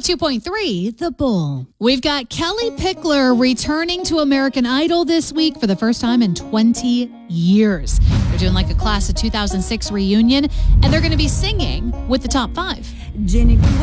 92.3 The Bull. We've got Kellie Pickler returning to American Idol this week for the first time in 20 years. They're doing like a class of 2006 reunion, and they're going to be singing with the top 5.